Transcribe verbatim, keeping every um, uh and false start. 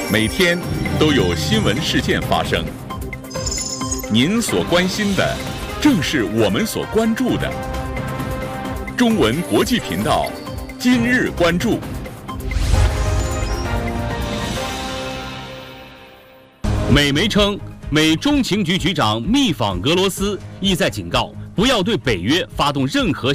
每天都有新闻事件发生。您所关心的，正是我们所关注的。中文国际频道，今日关注。 美媒称，美中情局局长密访俄罗斯，意在警告不要对北约发动任何